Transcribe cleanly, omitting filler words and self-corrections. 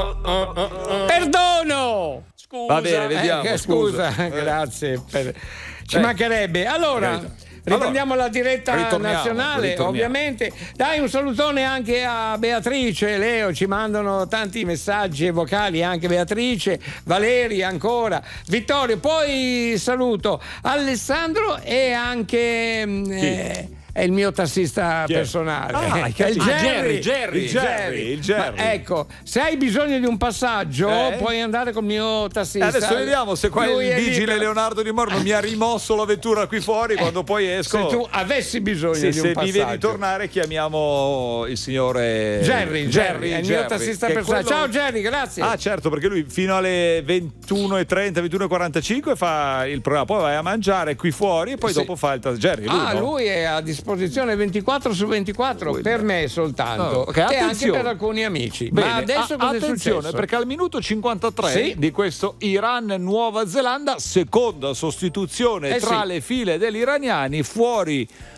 Perdono! Scusa. Va bene, vediamo. Scusa. Grazie. Ci mancherebbe. Allora. Riprendiamo la diretta nazionale, ovviamente. Dai un salutone anche a Beatrice, Leo, ci mandano tanti messaggi vocali, anche Beatrice, Valeri ancora, Vittorio, poi saluto Alessandro e anche... è il mio tassista personale. È il Jerry. Ecco, se hai bisogno di un passaggio puoi andare col mio tassista. Adesso vediamo se qua il vigile Leonardo Di Morno mi ha rimosso la vettura qui fuori quando poi esco. Se tu avessi bisogno di un passaggio, se mi vedi tornare chiamiamo il signore Jerry, è il mio tassista personale. Ciao Jerry, grazie. Certo, perché lui fino alle 21:30, 21:45 fa il programma, poi vai a mangiare qui fuori e poi dopo fa il Jerry. Lui è a disposizione 24/24 per me soltanto, e anche per alcuni amici. Bene, ma adesso cosa è successo? Perché al minuto 53 di questo Iran-Nuova Zelanda, seconda sostituzione tra le file degli iraniani, fuori